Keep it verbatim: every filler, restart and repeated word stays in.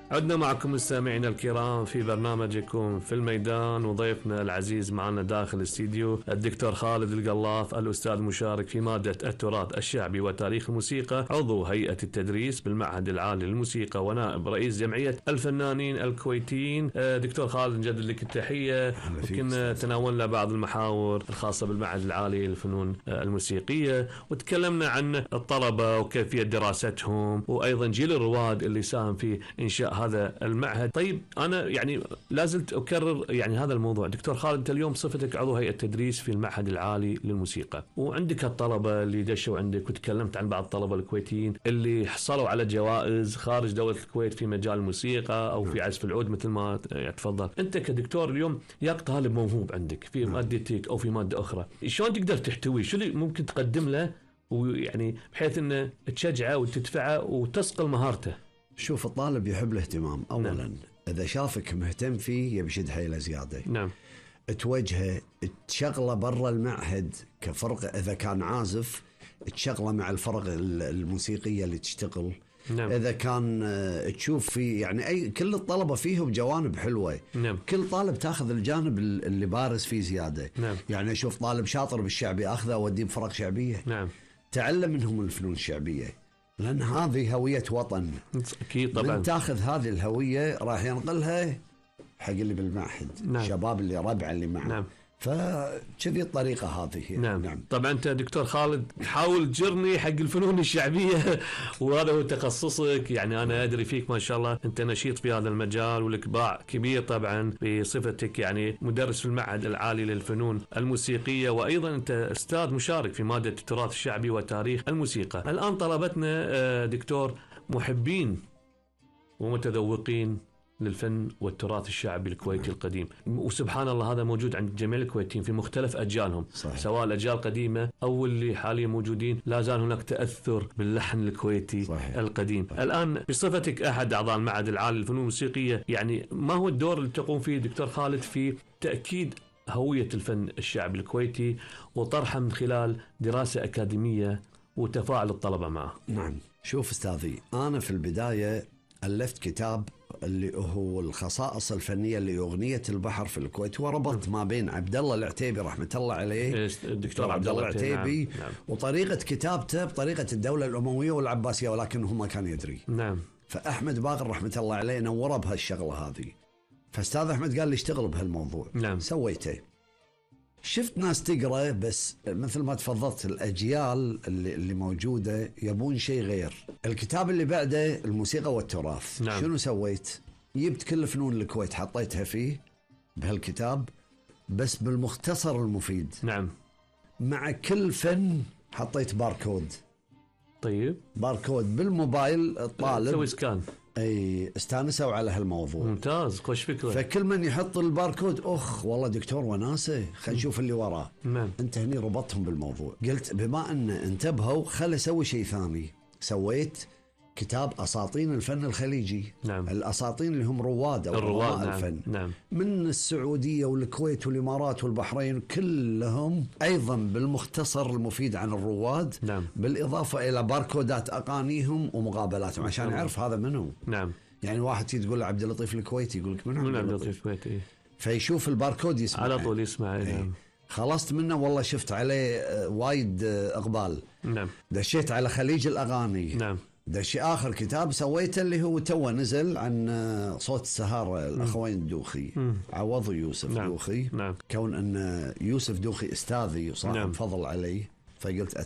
عدنا معكم مستمعينا الكرام في برنامجكم في الميدان، وضيفنا العزيز معنا داخل الاستديو الدكتور خالد القلاف، الأستاذ مشارك في مادة التراث الشعبي وتاريخ الموسيقى، عضو هيئة التدريس بالمعهد العالي للموسيقى، ونائب رئيس جمعية الفنانين الكويتيين. دكتور خالد نجدد لك التحية، وكنا تناولنا بعض المحاور الخاصة بالمعهد العالي للفنون الموسيقية، وتكلمنا عن الطلبة وكيفية دراستهم، وأيضا جيل الرواد اللي ساهم في إنشاء هذا المعهد. طيب أنا يعني لازلت أكرر يعني هذا الموضوع. دكتور خالد، أنت اليوم صفتك عضو هيئة التدريس في المعهد العالي للموسيقى، وعندك الطلبة اللي دشوا عندك، وتكلمت عن بعض الطلبة الكويتيين اللي حصلوا على جوائز خارج دولة الكويت في مجال الموسيقى أو في عزف العود مثل ما تفضل. أنت كدكتور اليوم ياك طالب موهوب عندك في مادتك أو في مادة أخرى، شلون تقدر تحتويه؟ شو اللي ممكن تقدم له ويعني بحيث أنه تشجعه وتدفعه وتصقل مهارته؟ شوف، الطالب يحب الاهتمام أولا. نعم. إذا شافك مهتم فيه يبشد حيله زيادة. نعم. توجهه، تشغله برا المعهد كفرق، إذا كان عازف تشغله مع الفرق الموسيقية اللي تشتغل. نعم. إذا كان تشوف فيه يعني أي كل الطلبة فيهم جوانب حلوة. نعم. كل طالب تاخذ الجانب اللي بارز فيه زيادة. نعم. يعني أشوف طالب شاطر بالشعبي أخذه وأوديه بفرق شعبية. نعم. تعلم منهم الفنون الشعبية، لأن هذه هوية وطن. أكيد طبعا. من تاخذ هذه الهوية راح ينقلها حق اللي بالمعهد. نعم. شباب اللي ربع اللي معه. نعم. فكذي الطريقة هذه. نعم. نعم. طبعا أنت دكتور خالد حاول تجرني حق الفنون الشعبية وهذا هو تخصصك. يعني أنا أدري فيك ما شاء الله أنت نشيط في هذا المجال، ولك باع كبير طبعا بصفتك يعني مدرس في المعهد العالي للفنون الموسيقية، وأيضا أنت أستاذ مشارك في مادة التراث الشعبي وتاريخ الموسيقى. الآن طلبتنا دكتور محبين ومتذوقين للفن والتراث الشعبي الكويتي القديم، وسبحان الله هذا موجود عند جميع الكويتيين في مختلف أجيالهم. صحيح. سواء الأجيال القديمة أو اللي حاليا موجودين، لا زال هناك تأثر باللحن الكويتي. صحيح. القديم. صحيح. الآن بصفتك أحد أعضاء المعهد العالي للفنون الموسيقية، يعني ما هو الدور اللي تقوم فيه دكتور خالد في تأكيد هوية الفن الشعبي الكويتي وطرحه من خلال دراسة أكاديمية وتفاعل الطلبة معه؟ نعم. شوف أستاذي، أنا في البداية ألفت كتاب اللي هو الخصائص الفنية لأغنية البحر في الكويت، وربطت ما بين عبد الله العتيبي رحمة الله عليه، الدكتور عبد الله العتيبي. نعم. نعم. وطريقة كتابته بطريقة الدولة الأموية والعباسية، ولكن هو ما كان يدري. نعم. فأحمد باقر رحمة الله عليه نوره بهالشغلة هذه، فأستاذ أحمد قال لي اشتغل بهالموضوع. نعم. سويته. شفت ناس تقرأ، بس مثل ما تفضلت الأجيال اللي, اللي موجودة يبون شيء غير. الكتاب اللي بعده الموسيقى والتراث. نعم. شنو سويت؟ جبت كل فنون الكويت حطيتها فيه بهالكتاب، بس بالمختصر المفيد. نعم. مع كل فن حطيت باركود. طيب. باركود بالموبايل الطالب سوي سكان. اي استانسوا على هالموضوع. ممتاز، خوش فكرة. فكل من يحط الباركود اخ والله دكتور وناسه، خلينا نشوف اللي وراه. نعم. انت هني ربطهم بالموضوع. قلت بما ان انتبهوا خل اسوي شيء ثاني. سويت كتاب أساطين الفن الخليجي. نعم. الأساطين اللي هم رواد أو الرواد. نعم. الفن. نعم. من السعودية والكويت والإمارات والبحرين كلهم أيضا بالمختصر المفيد عن الرواد. نعم. بالإضافة إلى باركودات أقانيهم ومقابلاتهم عشان يعرف هذا منه. نعم. يعني واحد تقول عبد اللطيف الكويتي يقول لك من عبد اللطيف الكويتي، فيشوف الباركود يسمع على طول يسمع. نعم. خلصت منه والله شفت عليه وايد إقبال. نعم. دشيت على خليج الأغاني. نعم. دشي آخر كتاب سويته اللي هو توه نزل عن صوت السهارة الأخوين الدوخي. مم. عوض يوسف. نعم. دوخي. نعم. كون أن يوسف دوخي أستاذي وصاحب. نعم. فضل علي، فقلت